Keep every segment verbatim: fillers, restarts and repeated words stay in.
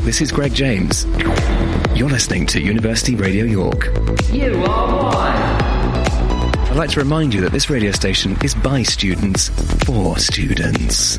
this is Greg James. You're listening to University Radio York. You are one. I'd like to remind you that this radio station is by students, for students.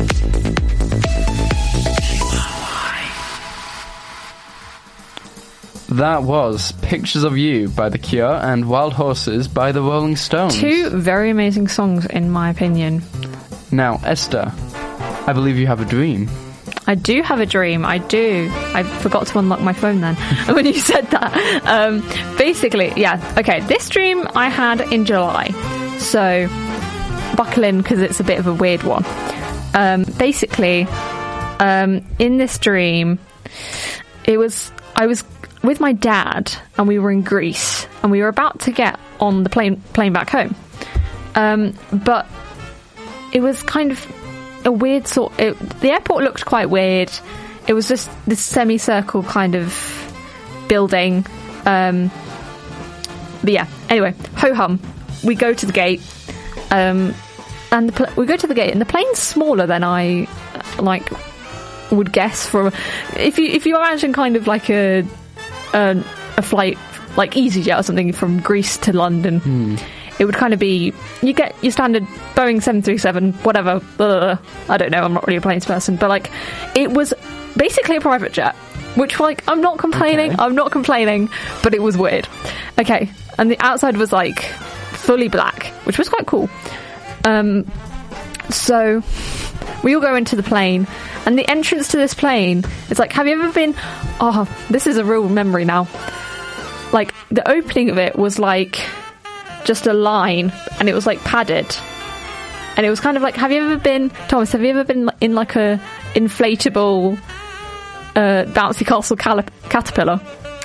That was Pictures of You by The Cure and Wild Horses by the Rolling Stones. Two very amazing songs, in my opinion. Now, Esther, I believe you have a dream. I do have a dream, I do. I forgot to unlock my phone then when you said that. Um, basically, yeah, okay, this dream I had in July. So, buckle in because it's a bit of a weird one. Um, basically, um, in this dream, it was, I was with my dad and we were in Greece and we were about to get on the plane, plane back home. Um, but it was kind of a weird sort. It, the airport looked quite weird. It was just this semicircle kind of building. Um, but yeah, anyway, ho hum. We go to the gate, um, and the pl- we go to the gate, and the plane's smaller than I like would guess. From if you if you imagine kind of like a a, a flight like EasyJet or something from Greece to London. Hmm. It would kind of be, you get your standard Boeing seven thirty-seven, whatever, blah, I don't know, I'm not really a planes person, but like, it was basically a private jet, which like, I'm not complaining, okay. I'm not complaining, but it was weird. Okay, and the outside was like, fully black, which was quite cool. Um, so, we all go into the plane, and the entrance to this plane, it's like, have you ever been, oh, this is a real memory now. Like, the opening of it was like, just a line, and it was like padded, and it was kind of like, have you ever been, Thomas, have you ever been in like a inflatable uh, bouncy castle cal- caterpillar?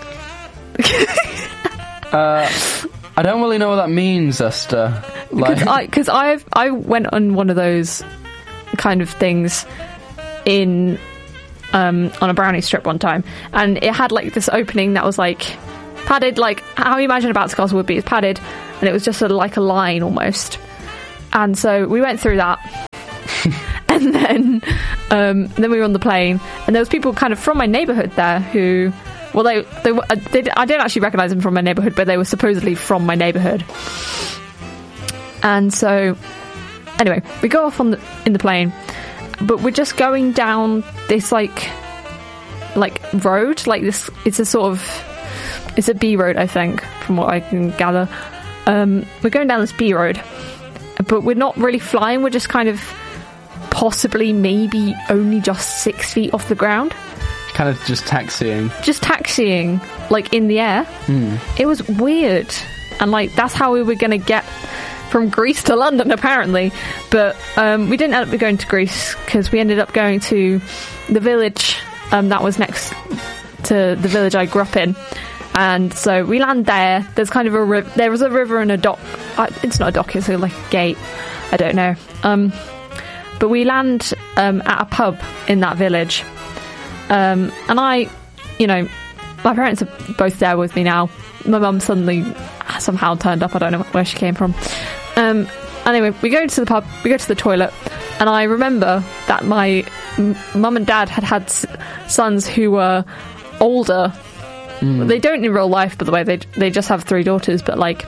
uh, I don't really know what that means, Esther. Like, because I, I've I went on one of those kind of things in um, on a brownie strip one time, and it had like this opening that was like padded, like how you imagine a bouncy castle would be. It's padded, and it was just sort of like a line almost. And so we went through that, and then um, then we were on the plane, and there was people kind of from my neighbourhood there who, well, they they, were, they I didn't actually recognise them from my neighbourhood, but they were supposedly from my neighbourhood. And so, anyway, we go off on the in the plane, but we're just going down this like like road, like this. It's a sort of It's a B road, I think, from what I can gather. Um, we're going down this B road, but we're not really flying. We're just kind of possibly, maybe only just six feet off the ground. Kind of just taxiing. Just taxiing, like in the air. Mm. It was weird. And like, that's how we were going to get from Greece to London, apparently. But um, we didn't end up going to Greece because we ended up going to the village um, that was next to the village I grew up in. And so we land there. There's kind of a river. There was a river and a dock. Uh, it's not a dock. It's like a gate. I don't know. Um, but we land um, at a pub in that village. Um, and I, you know, my parents are both there with me now. My mum suddenly somehow turned up. I don't know where she came from. Um, anyway, we go to the pub. We go to the toilet. And I remember that my m- mum and dad had had s- sons who were older. Mm. They don't in real life, by the way. They they just have three daughters. But like,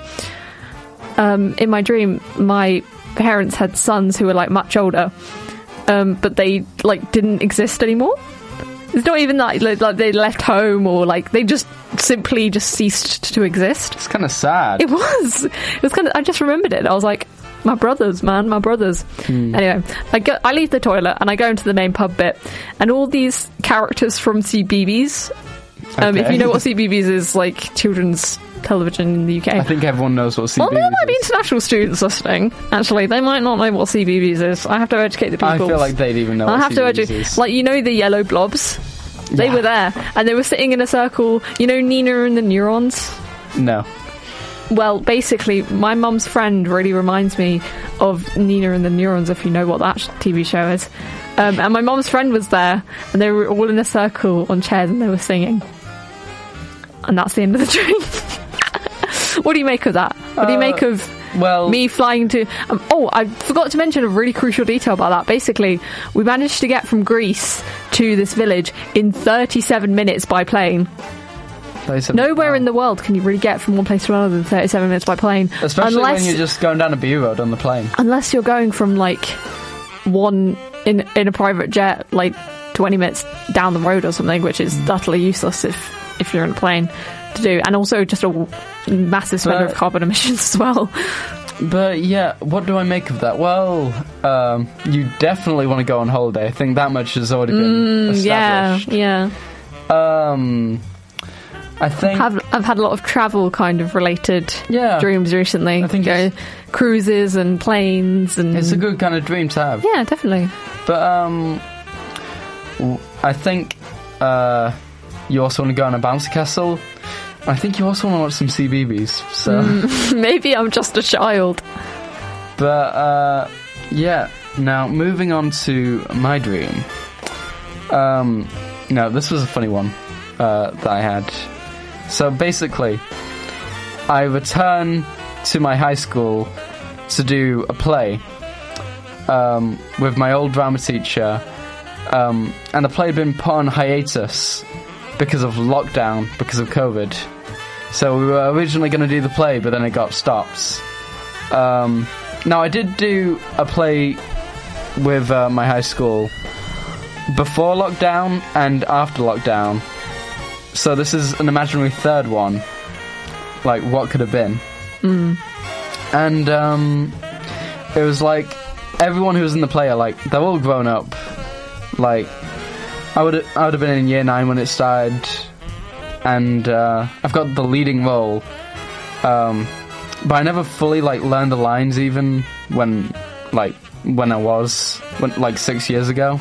um, in my dream, my parents had sons who were like much older, um, but they like didn't exist anymore. It's not even that like, like they left home or like they just simply just ceased to exist. It's kind of sad. It was. It was kind of. I just remembered it. I was like, my brothers, man, my brothers. Mm. Anyway, I go. I leave the toilet and I go into the main pub bit, and all these characters from C B B S. Um, okay. If you know what C B B S is, like children's television in the U K. I think everyone knows what C B B S is. Well, there might be international students listening. Actually, they might not know what C B B S is. I have to educate the people. I feel like they'd even know I what have C B B S to edu- is. Like, you know the yellow blobs? They yeah. were there. And they were sitting in a circle. You know Nina and the Neurons? No. Well, basically, my mum's friend really reminds me of Nina and the Neurons, if you know what that T V show is. Um, and my mum's friend was there, and they were all in a circle on chairs, and they were singing. And that's the end of the dream. What do you make of that? What do you uh, make of Well, me flying to... Um, oh, I forgot to mention a really crucial detail about that. Basically, we managed to get from Greece to this village in thirty-seven minutes by plane. Nowhere in the world can you really get from one place to another in thirty-seven minutes by plane. Especially unless, when you're just going down a B road on the plane. Unless you're going from, like, one... in in a private jet, like, twenty minutes down the road or something, which is utterly useless if, if you're in a plane to do. And also just a massive spender of carbon emissions as well. But yeah, what do I make of that? Well, um, you definitely want to go on holiday. I think that much has already been mm, established. Yeah, yeah. Um, I think I've, I've had a lot of travel kind of related yeah, dreams recently. I think you know, cruises and planes and it's a good kind of dream to have. Yeah, definitely. But um, I think uh, you also want to go on a bouncy castle. I think you also want to watch some C B B S. So mm, maybe I'm just a child. But uh, yeah. Now moving on to my dream. Um, no, this was a funny one uh, that I had. So basically, I return to my high school to do a play um, with my old drama teacher, um, and the play had been put on hiatus because of lockdown, because of COVID. So we were originally going to do the play, but then it got stopped. Um, now, I did do a play with uh, my high school before lockdown and after lockdown. So this is an imaginary third one. Like, what could have been? Mm. And um, it was like, everyone who was in the play are like, they're all grown up. Like, I would I would have been in year nine when it started, and uh, I've got the leading role. Um, but I never fully like learned the lines even when like when I was when, like six years ago.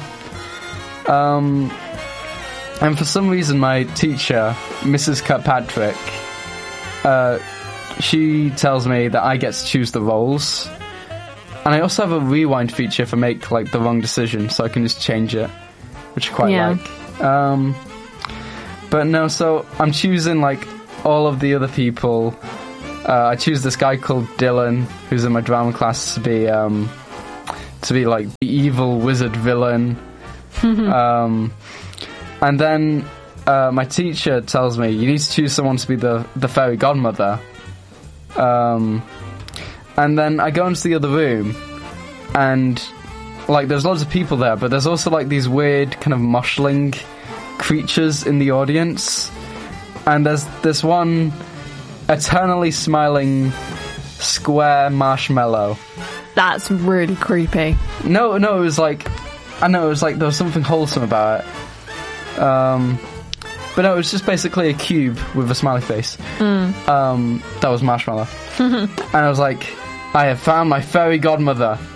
Um, and for some reason, my teacher, Missus Kirkpatrick, uh, she tells me that I get to choose the roles, and I also have a rewind feature if I make like the wrong decision, so I can just change it, which I quite yeah. like. Um, but no, so I'm choosing like all of the other people. Uh, I choose this guy called Dylan, who's in my drama class, to be um, to be like the evil wizard villain. um, and then uh, my teacher tells me you need to choose someone to be the the fairy godmother. Um, and then I go into the other room, and like there's lots of people there, but there's also like these weird kind of moshling creatures in the audience, and there's this one eternally smiling square marshmallow. That's really creepy. No, no, it was like, I know, it was like there was something wholesome about it. Um, but no, it was just basically a cube with a smiley face. Mm. Um, that was marshmallow. And I was like, I have found my fairy godmother.